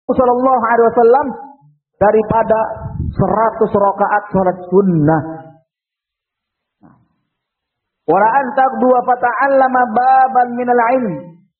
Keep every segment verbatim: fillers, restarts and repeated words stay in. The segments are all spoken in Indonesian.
Sallallahu Alaihi Wasallam daripada seratus rakaat salat sunnah. Wala antak dua fata'allama baban minal ilm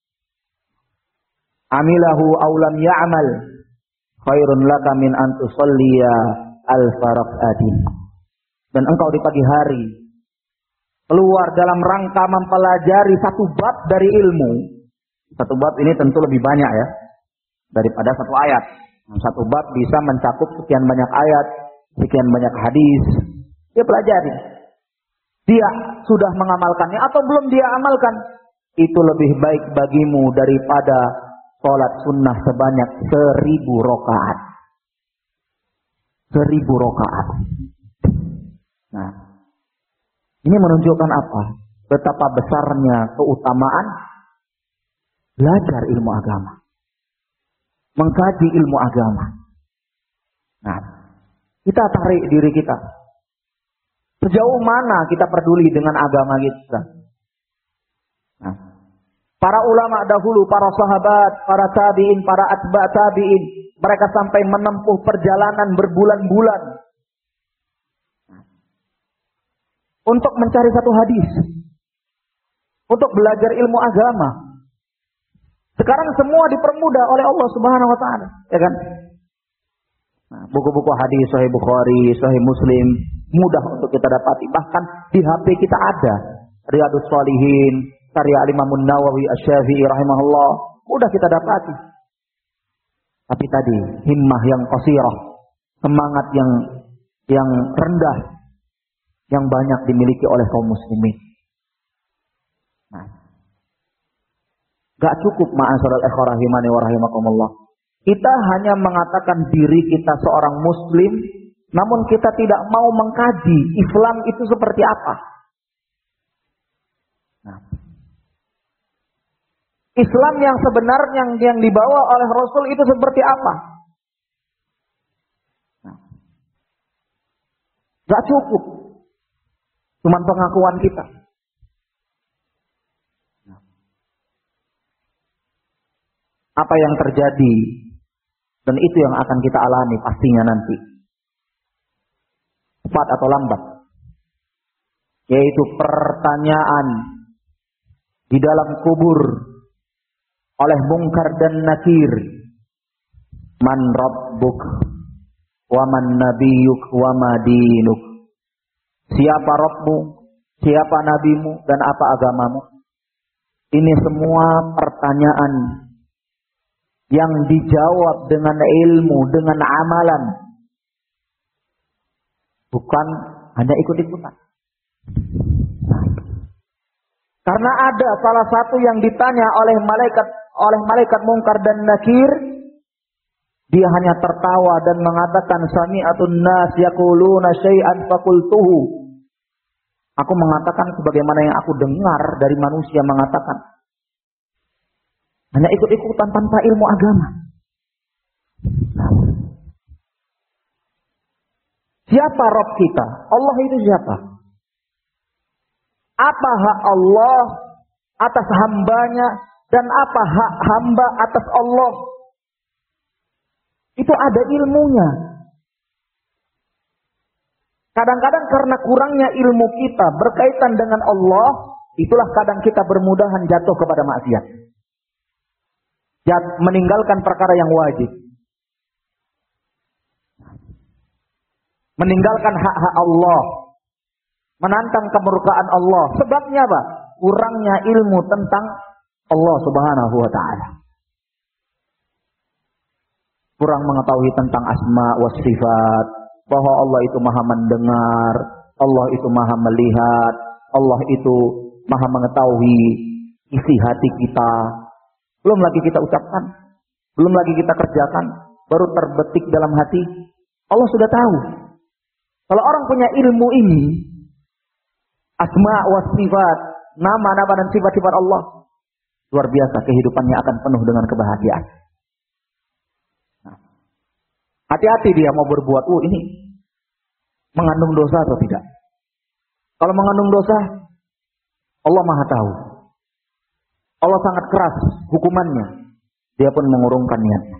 amilahu aw lam ya'mal khairun laka min an tusalliya alfa rak'atin. Dan engkau di pagi hari keluar dalam rangka mempelajari satu bab dari ilmu. Satu bab ini tentu lebih banyak ya daripada satu ayat. Satu bab bisa mencakup sekian banyak ayat, sekian banyak hadis. Dia pelajari. Dia sudah mengamalkannya atau belum dia amalkan, itu lebih baik bagimu daripada sholat sunnah sebanyak seribu rakaat. Seribu rakaat. Nah, ini menunjukkan apa? Betapa besarnya keutamaan belajar ilmu agama, mengkaji ilmu agama. Nah, kita tarik diri kita. Sejauh mana kita peduli dengan agama kita? Nah, para ulama dahulu, para sahabat, para tabi'in, para atba' tabi'in, mereka sampai menempuh perjalanan berbulan-bulan untuk mencari satu hadis, untuk belajar ilmu agama. Sekarang semua dipermudah oleh Allah Subhanahu wa taala, ya kan? Nah, buku-buku hadis Sahih Bukhari, Sahih Muslim mudah untuk kita dapati. Bahkan di H P kita ada Riyadhus Shalihin, karya Imam Nawawi Asy-Syafi'i rahimahullah, mudah kita dapati. Tapi tadi himmah yang qasirah, semangat yang yang rendah yang banyak dimiliki oleh kaum muslimin. Nah, gak cukup ma'asyiral ikhwah rahimani wa rahimakumullah. Kita hanya mengatakan diri kita seorang muslim, namun kita tidak mau mengkaji Islam itu seperti apa. Nah, Islam yang sebenarnya yang, yang dibawa oleh Rasul itu seperti apa? Nah, gak cukup cuman pengakuan kita. Nah, apa yang terjadi dan itu yang akan kita alami pastinya nanti, cepat atau lambat, yaitu pertanyaan di dalam kubur oleh Munkar dan Nakir. Man rabbuk wa man nabiyuk wa ma dinuk. Siapa Rabbmu, siapa nabimu, dan apa agamamu? Ini semua pertanyaan yang dijawab dengan ilmu, dengan amalan, bukan hanya ikut-ikutan. Nah, karena ada salah satu yang ditanya oleh malaikat oleh malaikat Munkar dan Nakir, dia hanya tertawa dan mengatakan, sami'atun nas yaquluna syai'an faqultuhu. Aku mengatakan sebagaimana yang aku dengar dari manusia mengatakan. Hanya ikut-ikutan tanpa ilmu agama. Nah, siapa Rabb kita? Allah itu siapa? Apa hak Allah atas hambanya dan apa hak hamba atas Allah? Itu ada ilmunya. Kadang-kadang karena kurangnya ilmu kita berkaitan dengan Allah, itulah kadang kita bermudahan jatuh kepada maksiat. Meninggalkan perkara yang wajib. Meninggalkan hak-hak Allah. Menantang kemurkaan Allah. Sebabnya apa? Kurangnya ilmu tentang Allah Subhanahu wa ta'ala. Kurang mengetahui tentang asma wa sifat, bahwa Allah itu maha mendengar, Allah itu maha melihat, Allah itu maha mengetahui isi hati kita. Belum lagi kita ucapkan, belum lagi kita kerjakan, baru terbetik dalam hati. Allah sudah tahu. Kalau orang punya ilmu ini, asma wa sifat, nama-nama dan sifat-sifat Allah, luar biasa, kehidupannya akan penuh dengan kebahagiaan. Hati-hati dia mau berbuat, oh ini mengandung dosa atau tidak. Kalau mengandung dosa, Allah maha tahu. Allah sangat keras hukumannya. Dia pun mengurungkan niatnya.